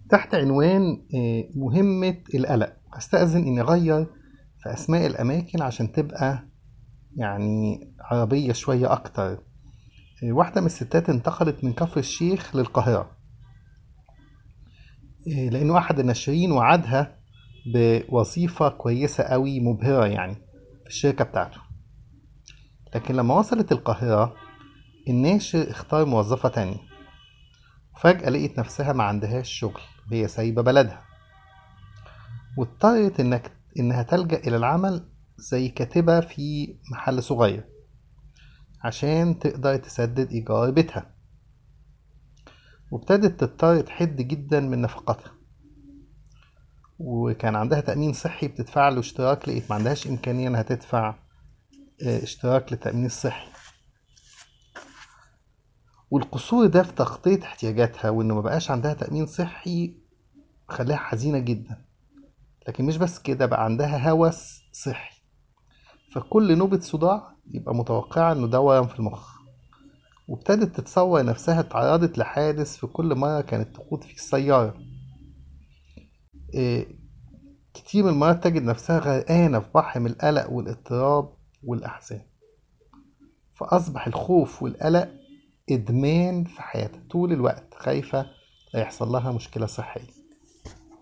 تحت عنوان مهمة القلق. هستأذن إني أغير في أسماء الأماكن عشان تبقى يعني عربية شوية أكتر. واحدة من الستات انتقلت من كفر الشيخ للقاهرة، لأنه أحد الناشرين وعدها بوظيفة كويسة قوي مبهرة يعني في الشركة بتاعته. لكن لما وصلت القاهرة الناشر اختار موظفة تانية، وفجأة لقيت نفسها ما عندهاش شغل، هي سايبة بلدها، واضطرت إنها تلجأ إلى العمل زي كاتبة في محل صغير عشان تقدر تسدد إيجار بيتها. وابتدت تضطر تحد جدا من نفقاتها، وكان عندها تأمين صحي بتدفع له اشتراك، لقيت ما عندهاش إمكانية إنها تدفع اشتراك للتأمين الصحي. والقصور ده في تغطية احتياجاتها وإنه ما بقاش عندها تأمين صحي خلاها حزينة جدا. لكن مش بس كده، بقى عندها هوس صحي، فكل نوبة صداع يبقى متوقعة إنه ده ورم في المخ. وابتدت تتصور نفسها اتعرضت لحادث في كل مرة كانت تقود فيه السيارة. إيه، كتير من المرات تجد نفسها غرقانة في بحر من القلق والاضطراب والأحزان. فأصبح الخوف والقلق إدمان في حياتها، طول الوقت خايفة لا يحصل لها مشكلة صحية.